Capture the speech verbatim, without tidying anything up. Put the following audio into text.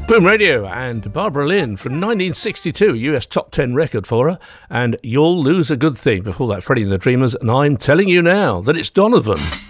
Boom Radio and Barbara Lynn from nineteen sixty-two, U S top ten record for her, and You'll Lose a Good Thing. Before that, Freddie and the Dreamers, and I'm telling you now that it's Donovan.